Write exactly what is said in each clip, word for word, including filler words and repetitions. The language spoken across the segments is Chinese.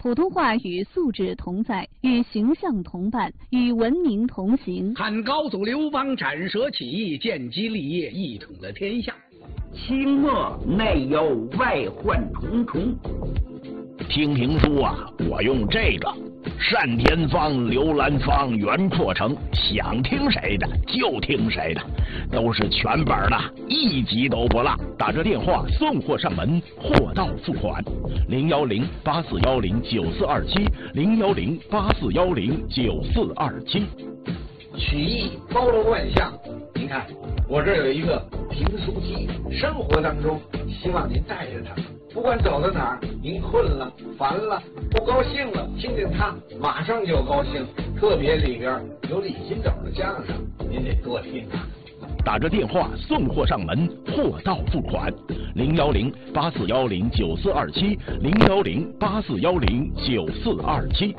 普通话与素质同在，与形象同伴，与文明同行。 汉高祖刘邦斩蛇起义，建基立业，一统了天下。 清末内忧外患重重。 听评书啊，我用这个单田芳、刘兰芳、袁阔成，想听谁的就听谁的，都是全本的，一集都不落。打这电话送货上门，货到付款。零幺零八四幺零九四二七，零幺零八四幺零九四二七。 曲艺包罗万象，您看我这儿有一个评书机，生活当中希望您带着它。不管走到哪儿，您困了、烦了、不高兴了，听见它马上就高兴。特别里边有李金斗的相声，您得多听啊。 打着电话送货上门，货到付款。零幺零八四幺零九四二七，零幺零八四幺零九四二七。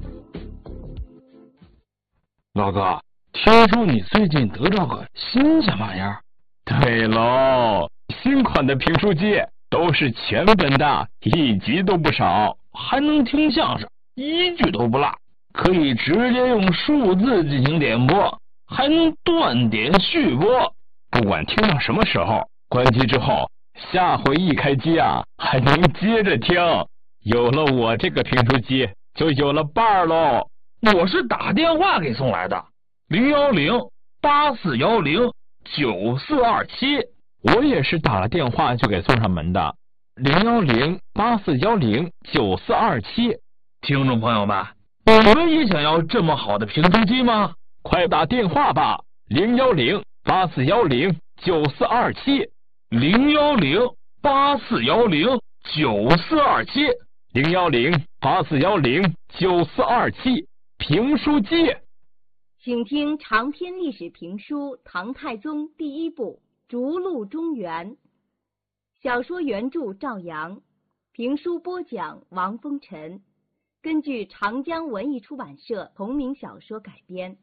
老哥，听说你最近得到个新什么玩意儿？ 对喽，新款的评书机。都是全本的，一集都不少， 还能听相声，一句都不落，可以直接用数字进行点播，还能断点续播。 不管听到什么时候，关机之后，下回一开机啊，还能接着听。有了我这个评书机，就有了伴儿喽。 我是打电话给送来的，零幺零八四幺零九四二七。 我也是打了电话就给送上门的，零幺零八四幺零九四二七。 听众朋友们，你们也想要这么好的评书机吗？ 快打电话吧，零幺零八四幺零九四二七， 零幺零八四幺零九四二七， 零幺零八四幺零九四二七。评书机， 请听长篇历史评书《唐太宗》第一部。逐鹿中原，小说原著赵阳，评书播讲王风尘，根据长江文艺出版社同名小说改编。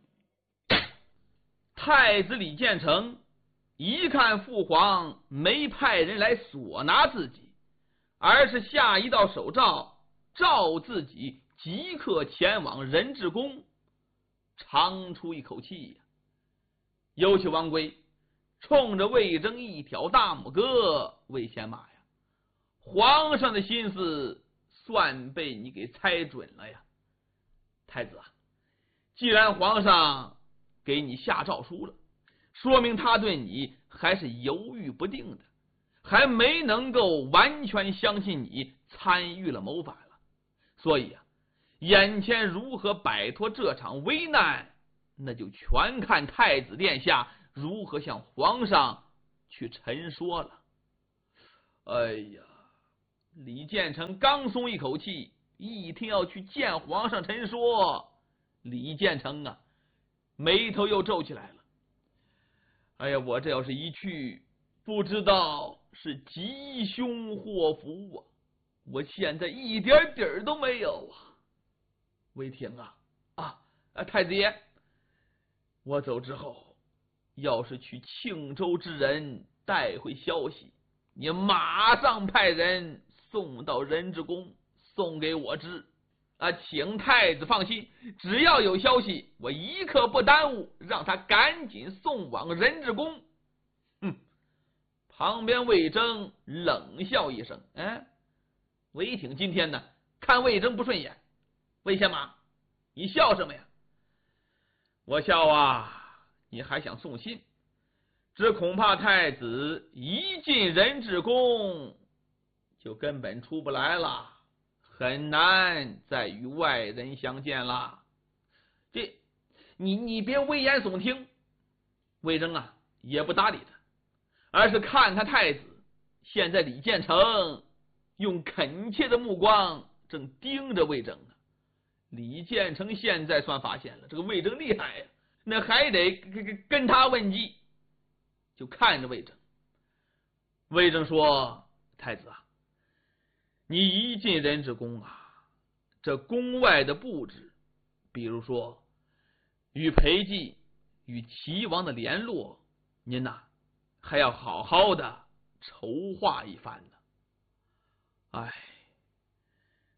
太子李建成一看父皇没派人来索拿自己，而是下一道手诏，召自己即刻前往仁智宫，长出一口气呀、啊。尤其王圭冲着魏征一挑大拇哥，魏显马呀，皇上的心思算被你给猜准了呀。太子啊，既然皇上给你下诏书了，说明他对你还是犹豫不定的，还没能够完全相信你参与了谋反了。所以啊，眼前如何摆脱这场危难，那就全看太子殿下如何向皇上去陈说了。哎呀，李建成刚松一口气，一听要去见皇上陈说，李建成啊，眉头又皱起来了。哎呀，我这要是一去，不知道是吉凶祸福啊！我现在一点底儿都没有啊！魏廷啊，啊，啊太子爷，我走之后，要是去庆州之人带回消息，你马上派人送到仁智宫，送给我知。啊，请太子放心，只要有消息，我一刻不耽误，让他赶紧送往仁智宫。哼！旁边魏征冷笑一声：“哎，魏挺今天呢，看魏征不顺眼。魏显马，你笑什么呀？我笑啊，你还想送信？只恐怕太子一进仁智宫，就根本出不来了。”很难再与外人相见了。这，你你别危言耸听。魏征啊，也不搭理他，而是看他太子现在李建成用恳切的目光正盯着魏征呢。李建成现在算发现了这个魏征厉害呀、啊，那还得跟他问计，就看着魏征。魏征说：“太子啊，你一进仁智宫啊，这宫外的布置，比如说与裴寂、与齐王的联络，您呐、啊、还要好好的筹划一番呢。哎，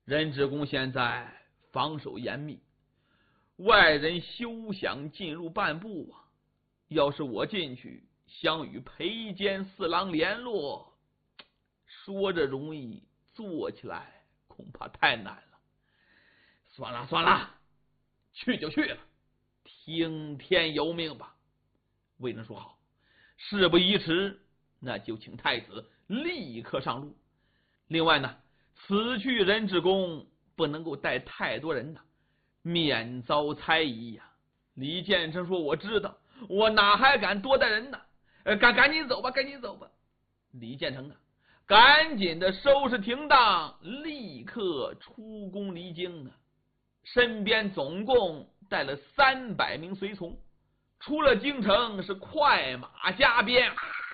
任志公现在防守严密，外人休想进入半步啊！要是我进去想与裴监四郎联络，说着容易，做起来恐怕太难了。算了算了，去就去了，听天由命吧。魏征说好，事不宜迟，那就请太子立刻上路。另外呢，此去任志公不能够带太多人呐，免遭猜疑呀、啊。李建成说：“我知道，我哪还敢多带人呢？呃，赶赶紧走吧，赶紧走吧。”李建成啊，赶紧的收拾停当，立刻出宫离京啊。身边总共带了三百名随从，出了京城是快马加鞭，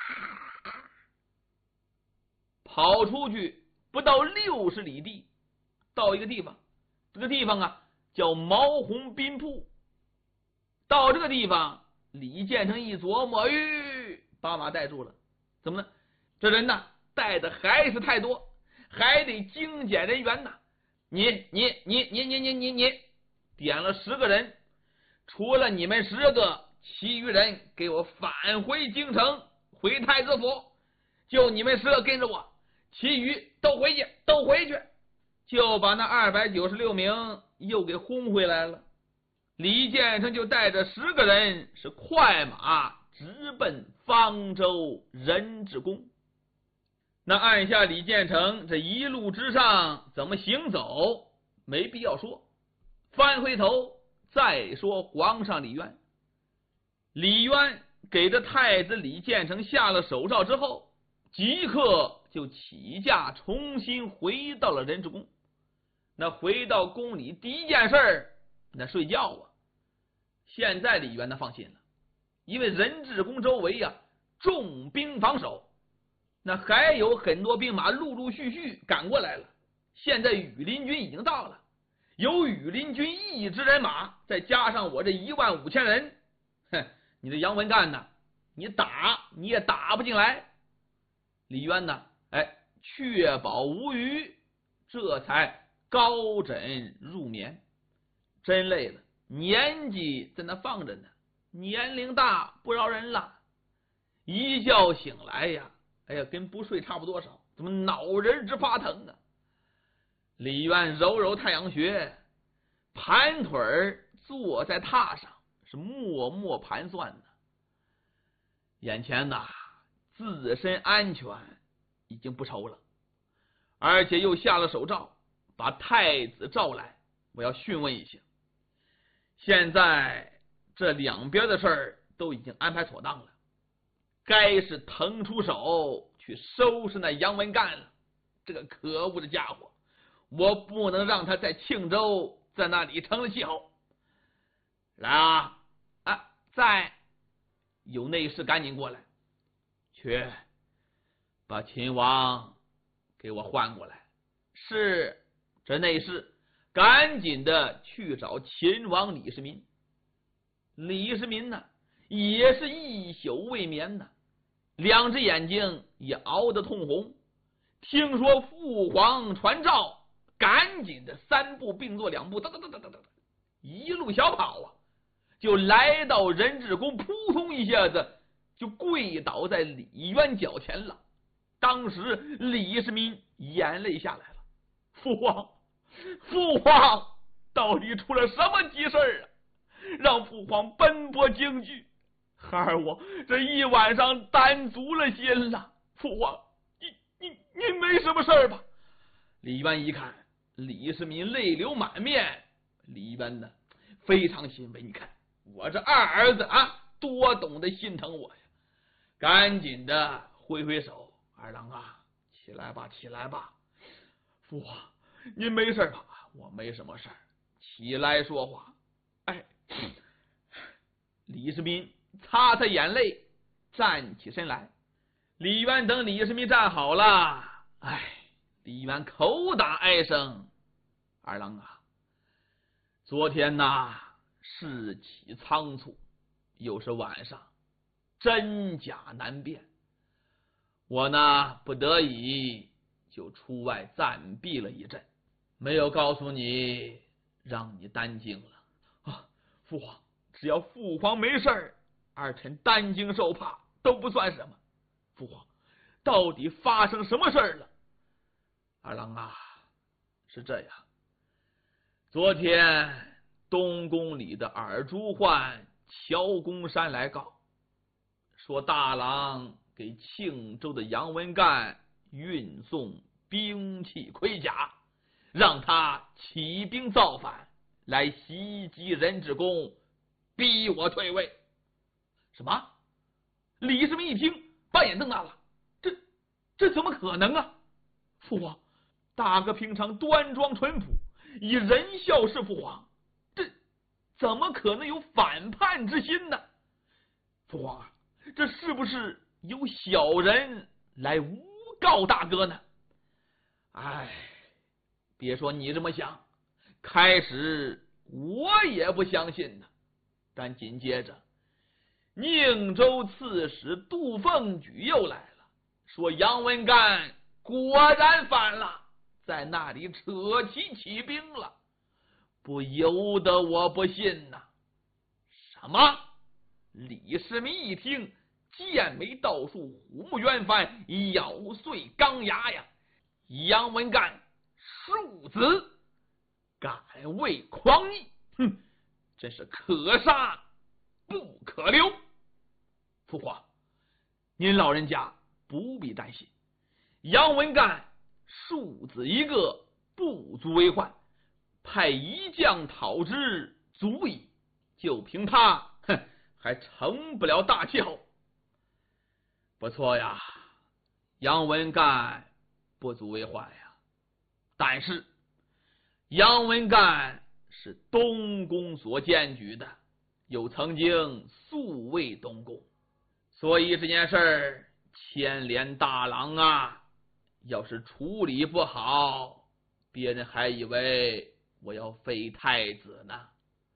跑出去不到六十里地，到一个地方，这个地方啊叫毛红宾铺。到这个地方，李建成一琢磨，吁，把马带住了。怎么呢？这人呢带的还是太多，还得精简人员呢。你你你你你你你你点了十个人，除了你们十个，其余人给我返回京城，回太子府。就你们十个跟着我，其余都回去，都回去。就把那二百九十六名又给轰回来了。李建成就带着十个人是快马直奔方舟任志公。那按下李建成这一路之上怎么行走，没必要说。翻回头再说皇上李渊。李渊给这太子李建成下了手诏之后，即刻就起驾重新回到了任志公。那回到宫里第一件事，那睡觉啊。现在李渊呢放心了，因为任志公周围呀、啊、重兵防守，那还有很多兵马陆陆续续赶过来了。现在羽林军已经到了，有羽林军一支人马，再加上我这一万五千人，哼，你这杨文干呢，你打你也打不进来。李渊呢，哎，确保无虞，这才高枕入眠。真累了，年纪在那放着呢，年龄大不饶人了。一觉醒来呀，哎呀，跟不睡差不多少，怎么脑仁直发疼啊？李渊揉揉太阳穴，盘腿儿坐在榻上，是默默盘算呢。眼前呐，自身安全已经不愁了，而且又下了手诏，把太子召来，我要讯问一下。现在这两边的事儿都已经安排妥当了，该是腾出手去收拾那杨文干了。这个可恶的家伙，我不能让他在庆州在那里成了气候。来啊啊，在有内侍赶紧过来，去把秦王给我换过来。是，这内侍赶紧的去找秦王李世民。李世民呢，也是一宿未眠呢，两只眼睛也熬得通红。听说父皇传召，赶紧的三步并作两步，哒哒哒哒哒哒，一路小跑啊，就来到任志公，扑通一下子就跪倒在李渊脚前了。当时李世民眼泪下来了，父皇，父皇，到底出了什么急事啊？让父皇奔波京剧，孩儿我这一晚上担足了心了。父皇，你你你没什么事儿吧？李渊一看李世民泪流满面，李渊呢非常欣慰，你看我这二儿子啊，多懂得心疼我呀！赶紧的挥挥手，二郎啊，起来吧，起来吧。父皇，您没事吧？我没什么事儿，起来说话。哎，李世民擦擦眼泪，站起身来。李渊等李世民站好了，哎，李渊口打哀声：“二郎啊，昨天呐，事起仓促，又是晚上，真假难辨。我呢，不得已就出外暂避了一阵。 没有告诉你，让你担惊了啊！父皇，只要父皇没事儿，儿臣担惊受怕都不算什么。父皇，到底发生什么事儿了？二郎啊，是这样，昨天东宫里的二朱焕乔公山来告，说大郎给庆州的杨文干运送兵器盔甲，让他起兵造反，来袭击任志公，逼我退位。什么？李世民一听，半眼瞪大了，这这怎么可能啊？父皇，大哥平常端庄淳朴，以仁孝事父皇，这怎么可能有反叛之心呢？父皇啊，这是不是有小人来诬告大哥呢？哎，别说你这么想，开始我也不相信呢。但紧接着，宁州刺史杜凤举又来了，说杨文干果然反了，在那里扯旗起兵了，不由得我不信呐。什么？李世民一听，剑眉倒竖，虎目圆翻，咬碎钢牙呀！杨文干庶子，敢为狂逆，哼，真是可杀不可留。父皇，您老人家不必担心，杨文干庶子一个，不足为患，派一将讨之足矣，就凭他，哼，还成不了大教。不错呀，杨文干不足为患呀，但是杨文干是东宫所荐举的，又曾经素为东宫，所以这件事儿牵连大郎啊，要是处理不好，别人还以为我要废太子呢。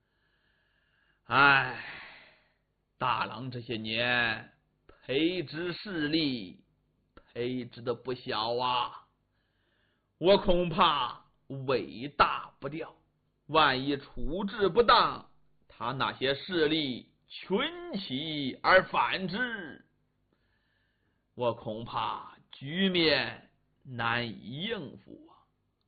唉，大郎这些年培植势力，培植的不小啊，我恐怕尾大不掉，万一处置不当，他那些势力群起而反之，我恐怕局面难以应付啊。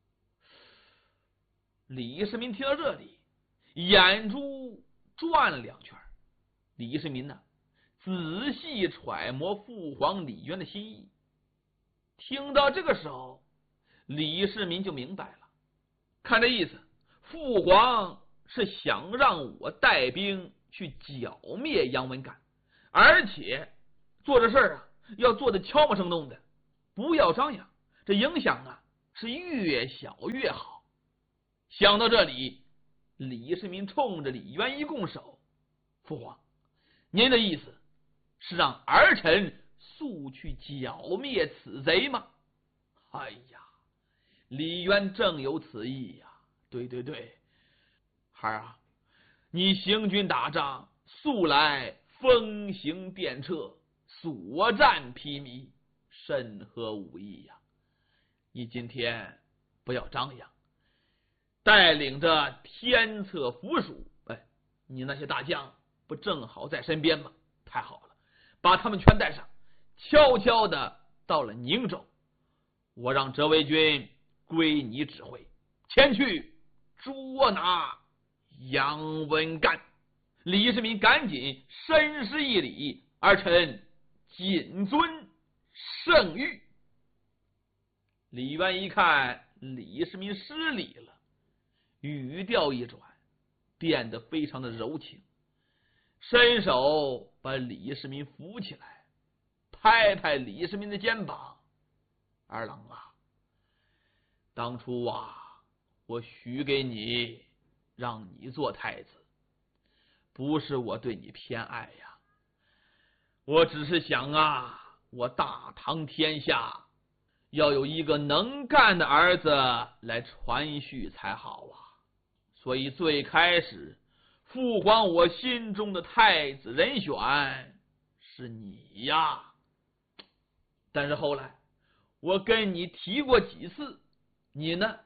李世民听到这里，眼珠转了两圈。李世民呢，仔细揣摩父皇李渊的心意。听到这个时候，李世民就明白了，看这意思，父皇是想让我带兵去剿灭杨文干，而且做这事儿啊，要做的悄没声动的，不要张扬，这影响啊是越小越好。想到这里，李世民冲着李渊一拱手：“父皇，您的意思是让儿臣速去剿灭此贼吗？”哎呀，李渊正有此意呀！对对对，孩儿啊，你行军打仗素来风行电掣，所战披靡，甚合吾意呀！你今天不要张扬，带领着天策府属，哎，你那些大将不正好在身边吗？太好了，把他们全带上，悄悄的到了宁州，我让哲维军归你指挥，前去捉拿杨文干。李世民赶紧深施一礼：“儿臣谨遵圣谕。”李渊一看李世民失礼了，语调一转，变得非常的柔情，伸手把李世民扶起来，拍拍李世民的肩膀：“二郎啊，当初啊，我许给你，让你做太子，不是我对你偏爱呀，我只是想啊，我大唐天下要有一个能干的儿子来传续才好啊。所以最开始，父皇我心中的太子人选是你呀。但是后来我跟你提过几次，你呢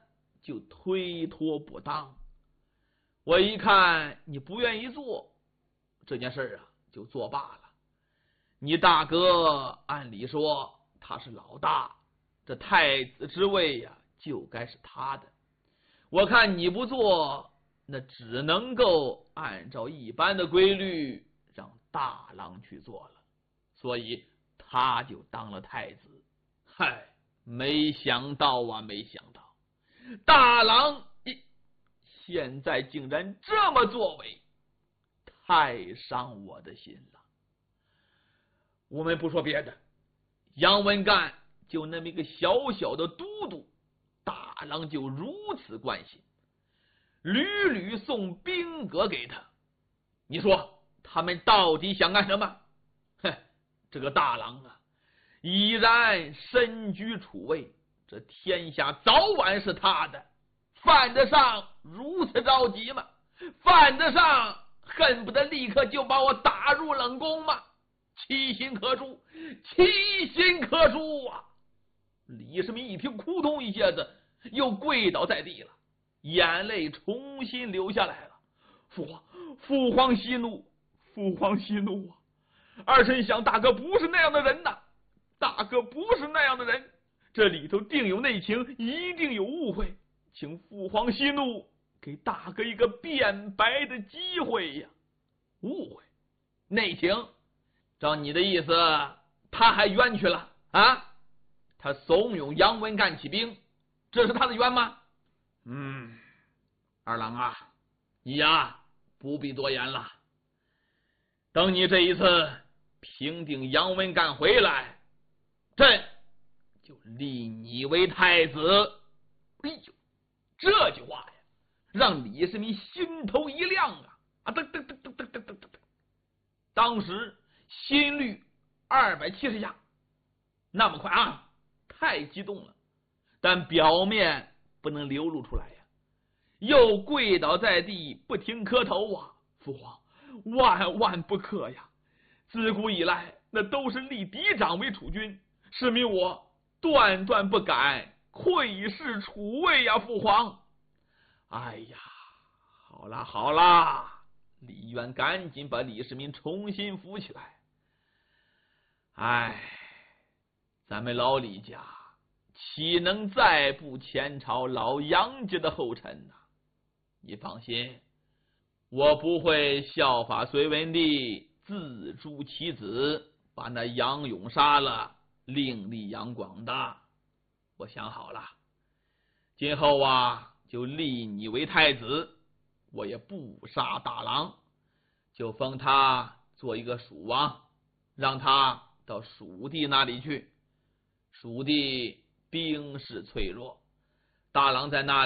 就推脱不当。我一看你不愿意做这件事啊，就作罢了。你大哥按理说他是老大，这太子之位呀、啊，就该是他的。我看你不做，那只能够按照一般的规律让大郎去做了，所以他就当了太子。嗨，没想到啊，没想到，大郎现在竟然这么作为，太伤我的心了。我们不说别的，杨文干就那么一个小小的都督，大郎就如此关心，屡屡送兵革给他。你说他们到底想干什么？哼，这个大郎啊，已然身居楚位，这天下早晚是他的，犯得上如此着急吗？犯得上恨不得立刻就把我打入冷宫吗？其心可诛，其心可诛啊！李世民一听，扑通一下子又跪倒在地了，眼泪重新流下来了。父皇，父皇息怒，父皇息怒啊！儿臣想大哥不是那样的人呐，大哥不是那样的人，这里头定有内情，一定有误会，请父皇息怒，给大哥一个辩白的机会呀！误会？内情？照你的意思，他还冤屈了啊？他怂恿杨文干起兵，这是他的冤吗？嗯，二郎啊，你呀不必多言了。等你这一次平定杨文干回来，朕就立你为太子。哎呦，这句话呀，让李世民心头一亮啊！啊，噔噔噔噔噔噔噔噔，当时心率二百七十下，那么快啊，太激动了，但表面不能流露出来呀，又跪倒在地，不停磕头啊！父皇，万万不可呀！自古以来，那都是立嫡长为储君，是命我断断不敢窥视储位呀！父皇，哎呀，好啦好啦，李渊赶紧把李世民重新扶起来。哎，咱们老李家岂能再步前朝老杨家的后尘呢、啊？你放心，我不会效法隋文帝自诛其子，把那杨勇杀了，另立杨广的。我想好了，今后啊，就立你为太子，我也不杀大郎，就封他做一个蜀王，让他到蜀地那里去。蜀地兵势脆弱，大郎在那里